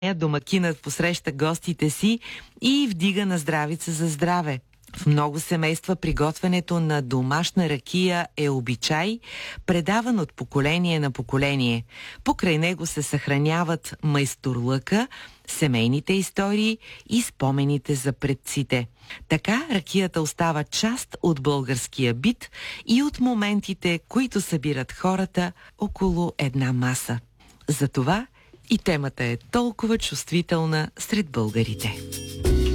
Домакинът посреща гостите си и вдига на здравица за здраве. В много семейства приготвянето на домашна ракия е обичай, предаван от поколение на поколение. Покрай него се съхраняват майсторлъка, семейните истории и спомените за предците. Така ракията остава част от българския бит и от моментите, които събират хората около една маса. Затова и темата е толкова чувствителна сред българите.